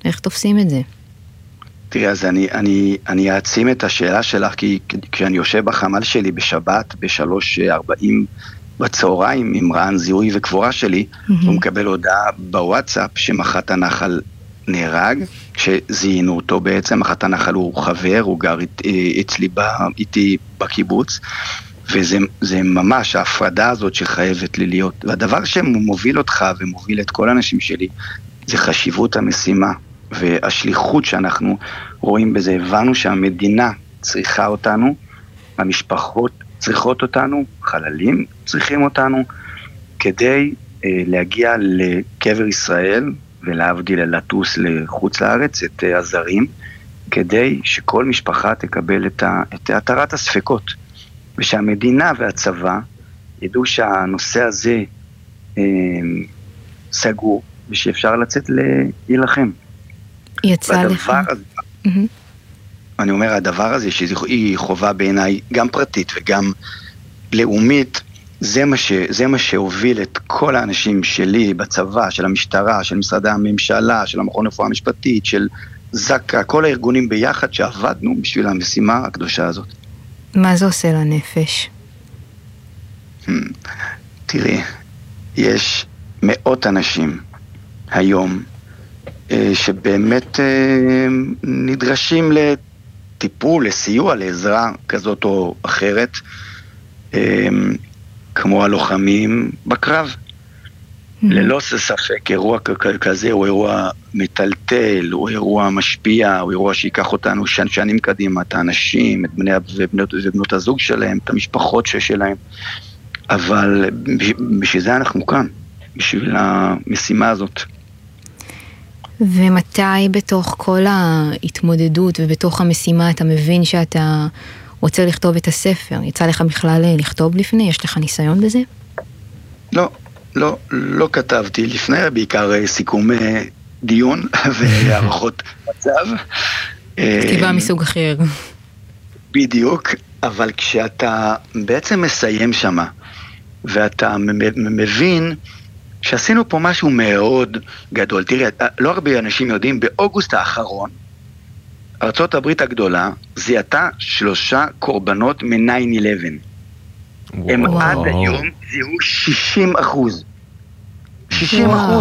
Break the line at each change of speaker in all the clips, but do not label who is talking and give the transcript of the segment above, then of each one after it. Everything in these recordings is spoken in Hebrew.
איך תופסים את זה?
תראה, אז אני אעצים את השאלה שלך, כי כשאני יושב בחמ"ל שלי בשבת, ב-3:40 בצהריים, עם רען זיהוי וקבורה שלי, הוא מקבל הודעה בוואטסאפ שמח"ט הנחל נהרג, שזיהינו אותו בעצם. מח"ט הנחל הוא חבר, הוא גר איתי בקיבוץ, וזה ממש ההפרדה הזאת שחייבת לי להיות. והדבר שמוביל אותך ומוביל את כל האנשים שלי, זה חשיבות המשימה והשליחות שאנחנו רואים בזה. הבנו שהמדינה צריכה אותנו, המשפחות צריכות אותנו, חללים צריכים אותנו, כדי להגיע לקבר ישראל ולהבדיל לטוס לחוץ לארץ, את הזרים, כדי שכל משפחה תקבל את התרת הספקות, ושהמדינה והצבא ידעו שהנושא הזה סגור, ושאפשר לצאת להילחם.
יצא לך.
אני אומר, הדבר הזה שהיא חובה בעיניי גם פרטית וגם לאומית, זה מה שהוביל את כל האנשים שלי בצבא, של המשטרה, של משרדי הממשלה, של המכון לרפואה המשפטית, של זק"א, כל הארגונים ביחד שעבדנו בשביל המשימה הקדושה הזאת.
מה זה עושה לנפש?
תראי, יש מאות אנשים היום שבאמת נדרשים לטיפול, לסיוע, לעזרה כזאת או אחרת, כמו הלוחמים בקרב. ללא ספק, אירוע כזה הוא אירוע מטלטל, הוא אירוע משפיע, הוא אירוע שיקח אותנו שנים קדימה, את האנשים, את בני ובנות הזוג שלהם, את המשפחות שלהם. אבל בשביל זה אנחנו כאן, בשביל המשימה הזאת.
ומתי בתוך כל ההתמודדות ובתוך המשימה אתה מבין שאתה רוצה לכתוב את הספר? יצא לך בכלל לכתוב לפני? יש לך ניסיון בזה?
לא כתבתי לפני, בעיקר סיכומי דיון והערכות מצב.
כתיבה מסוג אחר.
בדיוק, אבל כשאתה בעצם מסיים שמה, ואתה מבין שעשינו פה משהו מאוד גדול. תראי, לא הרבה אנשים יודעים, באוגוסט האחרון, ארצות הברית הגדולה זיהתה 3 קורבנות מ-9/11. הם עד היום זיהו 60%. 60%.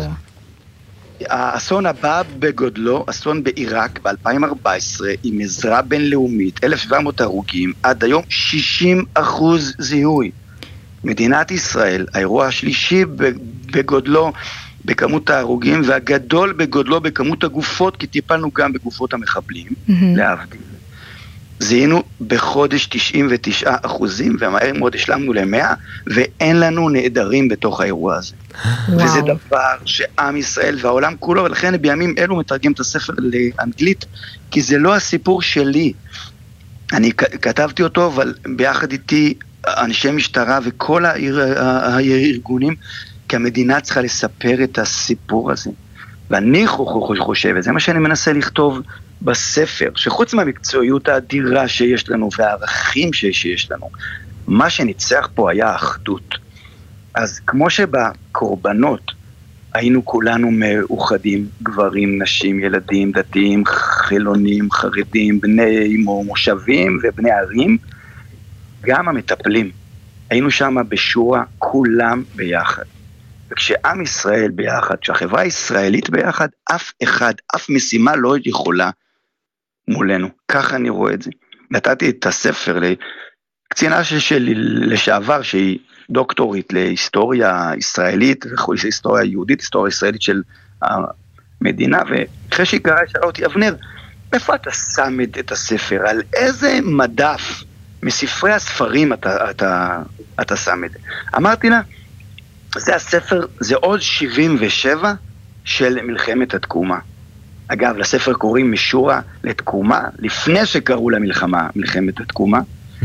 האסון הבא בגודלו, אסון בעיראק ב-2014, עם עזרה בינלאומית, 1,700 הרוגים, עד היום 60% זיהוי. מדינת ישראל, האירוע השלישי בגודלו בכמות ההרוגים, והגדול בגודלו בכמות הגופות, כי טיפלנו גם בגופות המחבלים, להבדיל. זיהינו בחודש 99%, ומהר מאוד השלמנו ל100, ואין לנו נעדרים בתוך האירוע הזה. וזה דבר שעם ישראל והעולם כולו, ולכן בימים אלו מתרגם את הספר לאנגלית, כי זה לא הסיפור שלי. אני כתבתי אותו, אבל ביחד איתי אנשי משטרה וכל הארגונים, כי המדינה צריכה לספר את הסיפור הזה. ואני חושב, וזה מה שאני מנסה לכתוב בספר, שחוץ מהמקצועיות האדירה שיש לנו והערכים שיש לנו, מה שניצח פה היה האחדות. אז כמו שבקורבנות היינו כולנו מאוחדים, גברים, נשים, ילדים, דתיים, חילונים, חרדים, בני מושבים ובני ערים, גם המטפלים, היינו שם בשורה כולם ביחד. וכשעם ישראל ביחד, כשהחברה הישראלית ביחד, אף משימה לא יכולה מולנו. ככה אני רואה את זה. נתתי את הספר לקצינה שלי לשעבר, שהיא דוקטורית להיסטוריה ישראלית, היסטוריה יהודית, היסטוריה ישראלית של המדינה, ואחרי שהיא קראה, שאלה אותי, אבנר, איפה אתה שם את הספר? על איזה מדף מספרי הספרים אתה שם את זה? אמרתי לה, זה הספר, זה עוד 77 של מלחמת התקומה. אגב, לספר קוראים משורה לתקומה, לפני שקראו למלחמה, מלחמת התקומה.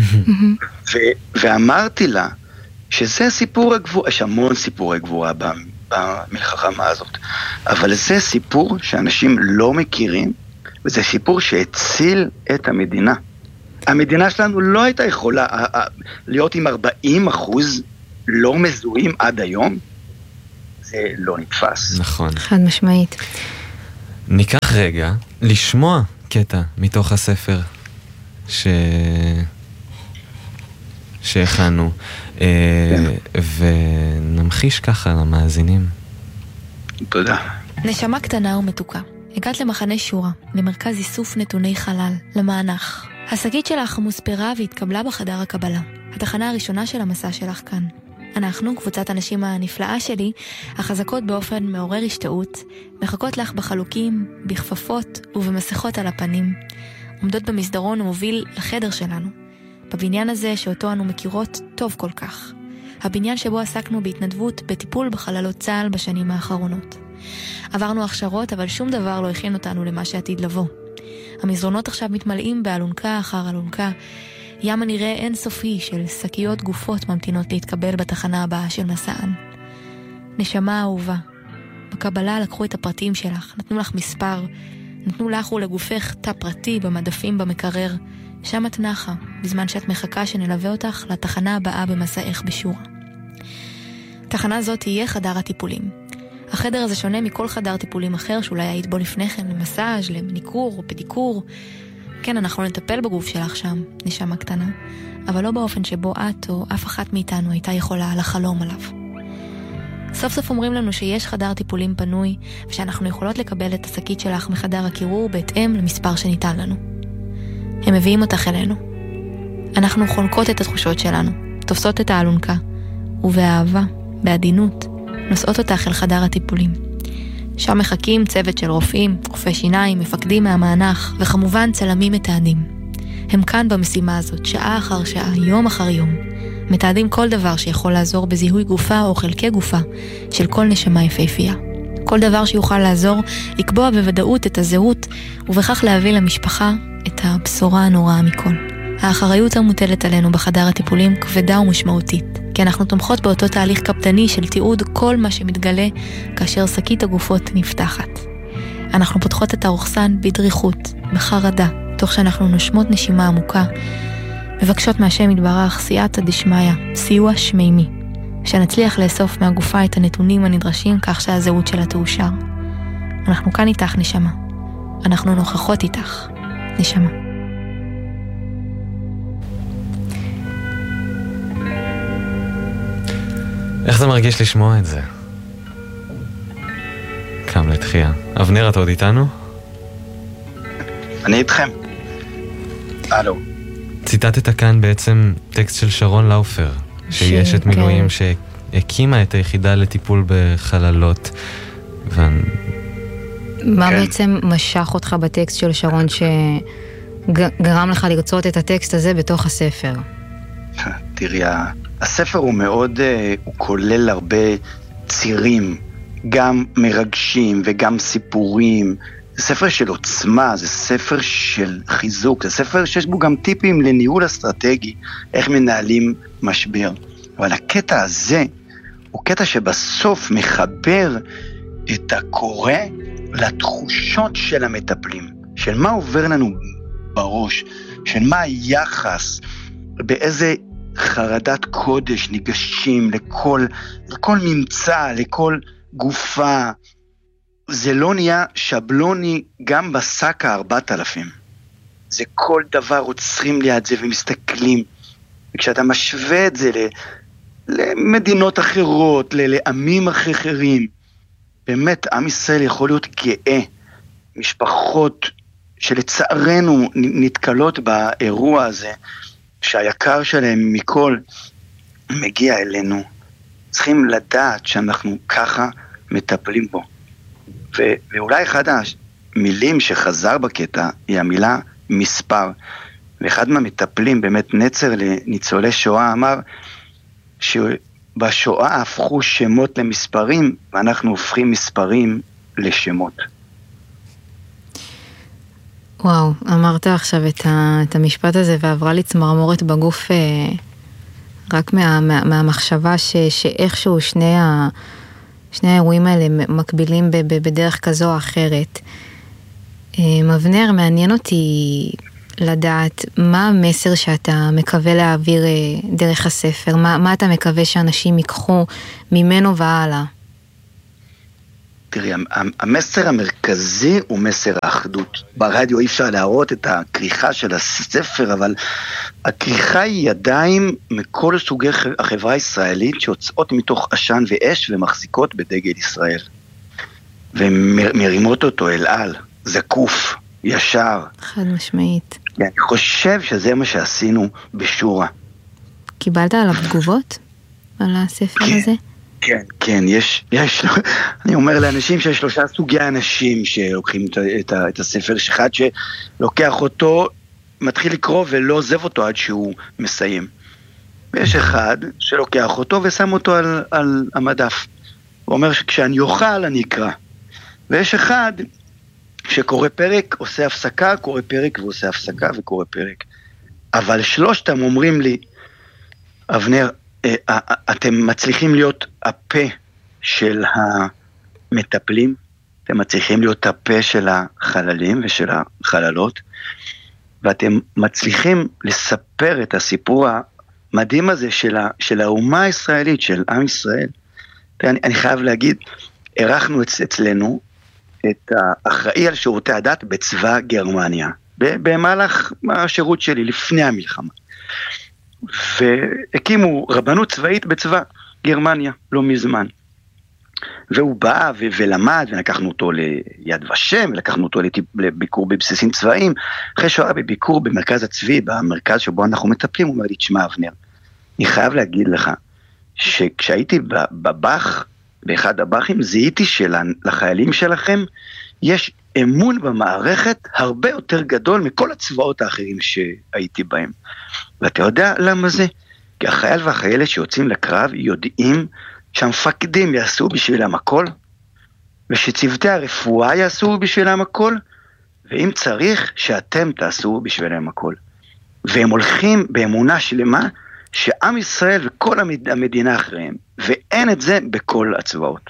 ואמרתי לה, שזה סיפור הגבורה, יש המון סיפורי גבורה במלחמה הזאת, אבל זה סיפור שאנשים לא מכירים, וזה סיפור שהציל את המדינה. המדינה שלנו לא הייתה יכולה להיות עם 40% לא מזוהים עד היום, זה לא נתפס.
נכון.
חד משמעית.
ניקח רגע לשמוע קטע מתוך הספר שהכנו, ונמחיש ככה למאזינים.
תודה.
נשמה קטנה ומתוקה. הגעת למחנה שורה, למרכז איסוף נתוני חלל, למענך. השקית שלך מוספרה והתקבלה בחדר הקבלה. התחנה הראשונה של המסע שלך כאן. אנחנו, קבוצת הנשים הנפלאה שלי, החזקות באופן מעורר השתאות, מחכות לך בחלוקים, בכפפות ובמסכות על הפנים. עומדות במסדרון ומוביל לחדר שלנו. בבניין הזה שאותו אנו מכירות טוב כל כך. הבניין שבו עסקנו בהתנדבות בטיפול בחללות צה"ל בשנים האחרונות. עברנו הכשרות, אבל שום דבר לא הכין אותנו למה שעתיד לבוא. המזרונות עכשיו מתמלאים באלונקה אחר אלונקה, ים הנראה אינסופי של שקיות גופות ממתינות להתקבל בתחנה הבאה של מסען. נשמה אהובה, בקבלה לקחו את הפרטים שלך, נתנו לך מספר, נתנו לך ולגופך תא פרטי במדפים במקרר, שם את נחה, בזמן שאת מחכה שנלווה אותך לתחנה הבאה במסעך בשורה. תחנה זאת תהיה חדר הטיפולים. החדר הזה שונה מכל חדר טיפולים אחר שאולי היית בו לפני כן, למסאז', למניקור או פדיקור. כן, אנחנו נטפל בגוף שלך שם, נשמה קטנה, אבל לא באופן שבו את או אף אחת מאיתנו הייתה יכולה לחלום עליו. סוף סוף אומרים לנו שיש חדר טיפולים פנוי, ושאנחנו יכולות לקבל את השקית שלך מחדר הקירור בהתאם למספר שניתן לנו. הם מביאים אותך אלינו. אנחנו חונקות את התחושות שלנו, תופסות את האלונקה, ובאהבה, בעדינות, נושאות אותך אל חדר הטיפולים. שם מחכים צוות של רופאים, רופאי שיניים, מפקדים מהמענך, וכמובן צלמים מתעדים. הם כאן במשימה הזאת, שעה אחר שעה, יום אחר יום. מתעדים כל דבר שיכול לעזור בזיהוי גופה או חלקי גופה של כל נשמה יפהפייה. כל דבר שיוכל לעזור לקבוע בוודאות את הזהות, ובכך להביא למשפחה את הבשורה הנוראה מכל. האחריות המוטלת עלינו בחדר הטיפולים כבדה ומשמעותית, כי אנחנו תומכות באותו תהליך קפדני של תיעוד כל מה שמתגלה כאשר שקית הגופות נפתחת. אנחנו פותחות את הרוחסן בדריכות, בחרדה, תוך שאנחנו נושמות נשימה עמוקה, מבקשות מהשם יתברך סייעתא דשמיא, סיוע שמימי, שנצליח לאסוף מהגופה את הנתונים הנדרשים כך שהזהות שלה תאושר. אנחנו כאן איתך נשמה. אנחנו נוכחות איתך, נשמה.
איך זה מרגיש לשמוע את זה? קם לתחייה. אבנר, אתה עוד איתנו?
אני איתכם. הלו.
ציטטת כאן בעצם טקסט של שרון לאופר, שהיא אשת מילואים שהקימה את היחידה לטיפול בחללות.
מה בעצם משך אותך בטקסט של שרון שגרם לך לרצות את הטקסט הזה בתוך הספר?
תראי, הספר הוא מאוד, הוא כולל הרבה צירים, גם מרגשים וגם סיפורים. זה ספר של עוצמה, זה ספר של חיזוק, זה ספר שיש בו גם טיפים לניהול אסטרטגי, איך מנהלים משבר. אבל הקטע הזה הוא קטע שבסוף מחבר את הקורא לתחושות של המטפלים, של מה עובר לנו בראש, של מה היחס, באיזה חרדת קודש ניגשים לכל ממצא, לכל גופה. זה לא נהיה שבלוני גם בשק 4000. זה כל דבר עוצרים ליד זה ומסתכלים. וכשאתה משווה את זה למדינות אחרות, לעמים אחרים, באמת עם ישראל יכול להיות גאה. משפחות שלצערנו נתקלות באירוע הזה, שהיקר שלהם מכל מגיע אלינו, צריכים לדעת שאנחנו ככה מטפלים בו. ואולי אחד המילים שחזר בקטע היא המילה מספר. ואחד מהמטפלים, באמת נצר לניצולי שואה, אמר שבשואה הפכו שמות למספרים, ואנחנו הופכים מספרים לשמות.
וואו, אמרת עכשיו את המשפט הזה ועברה לי צמרמורת בגוף רק מהמחשבה שאיכשהו שני האירועים האלה מקבילים בדרך כזו או אחרת. אבנר, מעניין אותי לדעת מה המסר שאתה מקווה להעביר דרך הספר, מה אתה מקווה שאנשים ייקחו ממנו והלאה?
תראי, המסר המרכזי הוא מסר האחדות. ברדיו אי אפשר להראות את הכריכה של הספר, אבל הכריכה היא ידיים מכל סוגי החברה הישראלית שיוצאות מתוך עשן ואש ומחזיקות בדגל ישראל. ומרימות אותו אל על, זקוף, ישר.
חד משמעית.
אני חושב שזה מה שעשינו בשורה.
קיבלת עליו תגובות? על הספר הזה?
כן, יש, אני אומר לאנשים שיש 3 סוגי אנשים שלוקחים את הספר, אחד שלוקח אותו, מתחיל לקרוא ולא עוזב אותו עד שהוא מסיים. ויש אחד שלוקח אותו ושם אותו על המדף. הוא אומר שכשאני אוכל אני אקרא. ויש אחד שקורא פרק, עושה הפסקה, קורא פרק ועושה הפסקה וקורא פרק. אבל 3 אומרים לי, אבנר, אתם מצליחים להיות הפה של המטפלים, אתם מצליחים להיות הפה של החללים ושל החללות, ואתם מצליחים לספר את הסיפור המדהים הזה של האומה הישראלית, של עם ישראל. אני חייב להגיד, ערכנו אצלנו את האחראי על שירותי הדת בצבא גרמניה, במהלך השירות שלי לפני המלחמה. והקימו רבנות צבאית בצבא גרמניה, לא מזמן. והוא בא ולמד, ולקחנו אותו ליד ושם, ולקחנו אותו לביקור בבסיסים צבאיים. אחרי שהוא היה בביקור במרכז הצבי, במרכז שבו אנחנו מטפלים, הוא אומר לי, תשמע אבנר, אני חייב להגיד לך, שכשהייתי בבח, באחד הבחים, זיהיתי שלחיילים שלכם, יש אמון במערכת הרבה יותר גדול מכל הצבאות האחרים שהייתי בהם. ואתה יודע למה זה? כי החייל והחיילת שיוצאים לקרב יודעים שהמפקדים יעשו בשבילם הכל, ושצוותי הרפואה יעשו בשבילם הכל, ואם צריך שאתם תעשו בשבילם הכל. והם הולכים באמונה שלמה שעם ישראל וכל המדינה אחריהם, ואין את זה בכל הצבאות.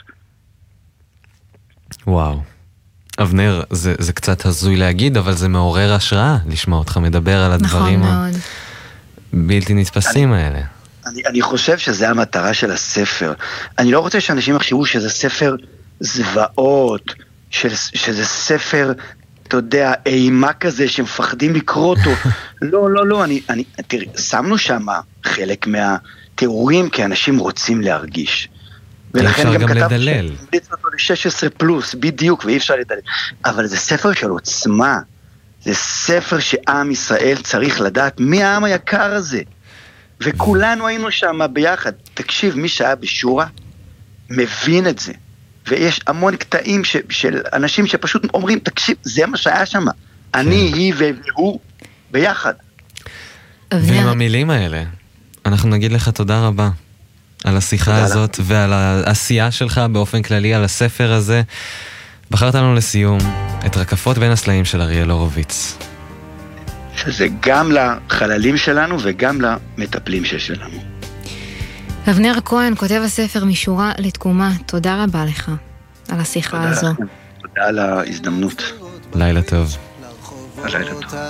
וואו. אבנר, זה קצת הזוי להגיד, אבל זה מעורר השראה לשמוע אותך מדבר על הדברים הבלתי נתפסים האלה.
אני חושב שזה המטרה של הספר. אני לא רוצה שאנשים יחשבו שזה ספר זוועות, שזה ספר, אתה יודע, אימה כזה שמפחדים לקרוא אותו. לא, תראי, שמנו שם חלק מהתיאורים כי אנשים רוצים להרגיש.
ולכן גם לדלל.
שמליץ אותו ל-16 פלוס, בדיוק, ואי אפשר לדלל. אבל זה ספר של עוצמה. זה ספר שעם ישראל צריך לדעת מי העם היקר הזה. וכולנו היינו שם ביחד. תקשיב, מי שהיה בשורה מבין את זה. ויש המון קטעים של אנשים שפשוט אומרים, תקשיב, זה מה שהיה שם. אני, היא והוא ביחד.
ועם המילים האלה, אנחנו נגיד לך תודה רבה. על השיחה הזאת ועל העשייה שלך באופן כללי, על הספר הזה. בחרת לנו לסיום את רקפות בין הסלעים של אריאל הורוביץ.
שזה גם לחללים שלנו וגם למטפלים שלנו.
אבנר כהן, כותב הספר משורה לתקומה, תודה רבה לך על השיחה הזו.
תודה על ההזדמנות.
לילה טוב.
לילה טוב.